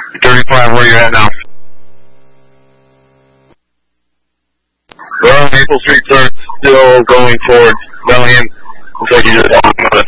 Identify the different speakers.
Speaker 1: 35, where you at now? Well, Maple Street Third, still going towards Bellingham. Looks like you just talking about it.